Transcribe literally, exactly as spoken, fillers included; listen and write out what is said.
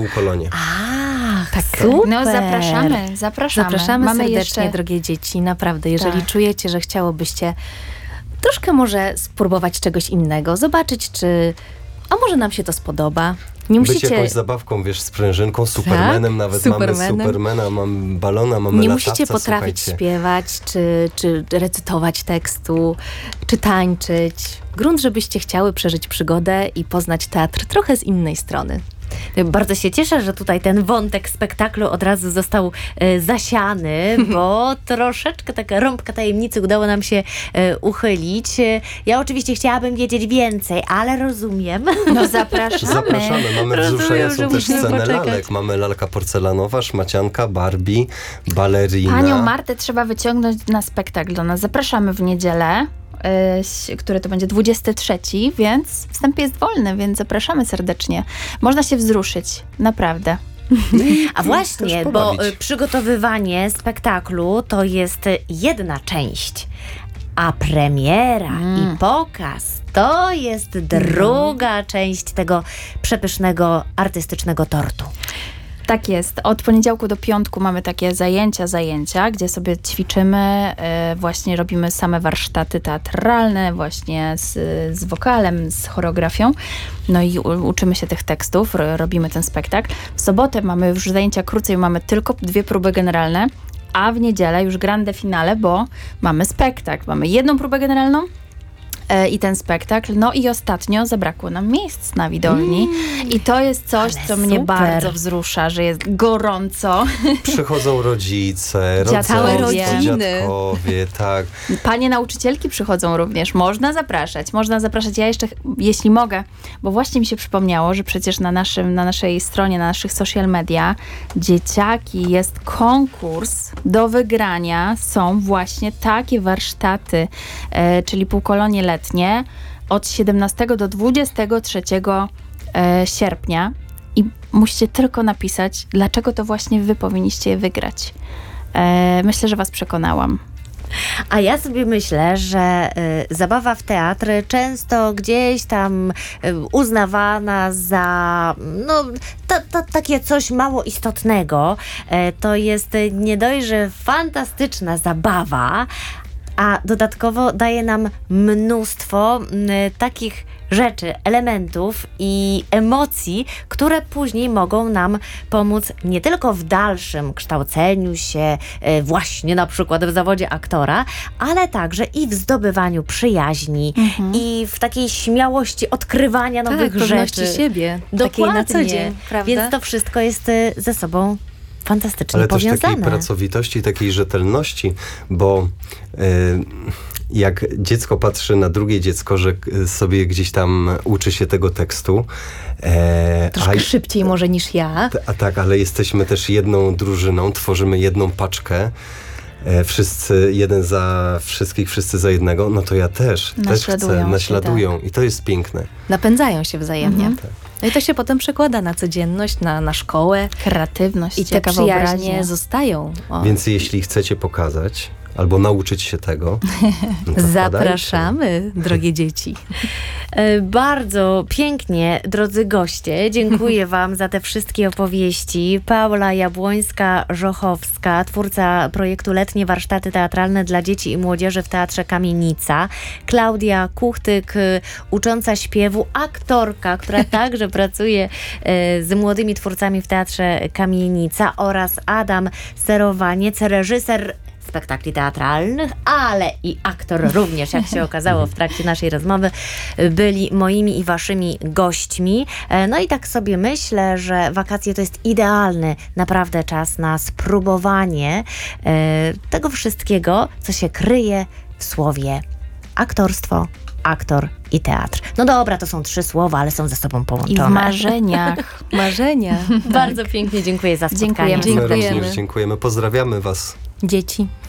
Półkolonie. A, Tak, super. no zapraszamy, zapraszamy. Zapraszamy Mamy serdecznie, jeszcze... drogie dzieci. Naprawdę, jeżeli Tak. czujecie, że chciałobyście troszkę może spróbować czegoś innego, zobaczyć, czy a może nam się to spodoba. Nie Być musicie, jakąś zabawką, wiesz, sprężynką, Supermanem, nawet Supermanem. mamy Supermana, mamy balona, mamy nie latawca, musicie potrafić słuchajcie. śpiewać, czy, czy recytować tekstu, czy tańczyć. Grunt, żebyście chciały przeżyć przygodę i poznać teatr trochę z innej strony. Bardzo się cieszę, że tutaj ten wątek spektaklu od razu został e, zasiany, bo troszeczkę taka rąbka tajemnicy udało nam się e, uchylić. E, Ja oczywiście chciałabym wiedzieć więcej, ale rozumiem. No zapraszamy. Zapraszamy, mamy Rozumiem, wzruszającą że też musimy scenę poczekać. lalek. Mamy lalka porcelanowa, szmacianka, Barbie, balerina. Panią Martę trzeba wyciągnąć na spektakl do nas. Zapraszamy w niedzielę, y, który to będzie dwudziestego trzeciego, więc wstęp jest wolny, więc zapraszamy serdecznie. Można się wzruszyć, naprawdę. A właśnie, Też bo pobawić. e, przygotowywanie spektaklu to jest e, jedna część, a premiera Mm. i pokaz to jest druga część tego przepysznego, artystycznego tortu. Tak jest. Od poniedziałku do piątku mamy takie zajęcia, zajęcia, gdzie sobie ćwiczymy, y, właśnie robimy same warsztaty teatralne, właśnie z, z wokalem, z choreografią. No i u, uczymy się tych tekstów, ro, robimy ten spektakl. W sobotę mamy już zajęcia krócej, mamy tylko dwie próby generalne, a w niedzielę już grande finale, bo mamy spektakl. Mamy jedną próbę generalną, e, i ten spektakl. No i ostatnio zabrakło nam miejsc na widowni. I to jest coś, ale co mnie super. bardzo wzrusza, że jest gorąco. Przychodzą rodzice, Całe rodzeństwo, rodziny. dziadkowie, tak. Panie nauczycielki przychodzą również. Można zapraszać. Można zapraszać. Ja jeszcze, jeśli mogę, bo właśnie mi się przypomniało, że przecież na, naszym, na naszej stronie, na naszych social media dzieciaki jest konkurs do wygrania. Są właśnie takie warsztaty, e, czyli półkolonie letnie od siedemnastego do dwudziestego trzeciego e, sierpnia. I musicie tylko napisać, dlaczego to właśnie wy powinniście je wygrać. E, myślę, że was przekonałam. A ja sobie myślę, że y, zabawa w teatr często gdzieś tam y, uznawana za no, to, to takie coś mało istotnego. Y, to jest y, nie dość, że fantastyczna zabawa, a dodatkowo daje nam mnóstwo y, takich rzeczy, elementów i emocji, które później mogą nam pomóc nie tylko w dalszym kształceniu się e, właśnie na przykład w zawodzie aktora, ale także i w zdobywaniu przyjaźni i w takiej śmiałości odkrywania nowych tak, pewności rzeczy. siebie, takiej na co dzień, prawda? Więc to wszystko jest e, ze sobą fantastycznie Ale też powiązane. takiej pracowitości, takiej rzetelności, bo y, jak dziecko patrzy na drugie dziecko, że y, sobie gdzieś tam uczy się tego tekstu. E, Troszkę a, szybciej może niż ja. a tak, ale jesteśmy też jedną drużyną, tworzymy jedną paczkę. E, wszyscy, jeden za wszystkich, wszyscy za jednego, no to ja też, też Naśladują chcę, się, naśladują i to jest piękne. Napędzają się wzajemnie. Mhm. No i to się potem przekłada na codzienność, na, na szkołę. Kreatywność, I te jaka przyjaźnie wyobraźnia. zostają. O. Więc jeśli chcecie pokazać albo nauczyć się tego, no to Zapraszamy, drogie dzieci. E, Bardzo pięknie, drodzy goście. Dziękuję wam za te wszystkie opowieści. Paula Jabłońska-Żochowska, twórca projektu Letnie Warsztaty Teatralne dla Dzieci i Młodzieży w Teatrze Kamienica. Klaudia Kuchtyk, y, ucząca śpiewu, aktorka, która także pracuje y, z młodymi twórcami w Teatrze Kamienica, oraz Adam Serowaniec, reżyser spektakli teatralnych, ale i aktor również, jak się okazało w trakcie naszej rozmowy, byli moimi i waszymi gośćmi. E, No i tak sobie myślę, że wakacje to jest idealny naprawdę czas na spróbowanie e, tego wszystkiego, co się kryje w słowie aktorstwo, aktor i teatr. No dobra, to są trzy słowa, ale są ze sobą I połączone. w marzeniach. Marzenia. Bardzo pięknie dziękuję za spotkanie. Dziękujemy. My Dziękujemy. również dziękujemy. Pozdrawiamy was. Dzieci.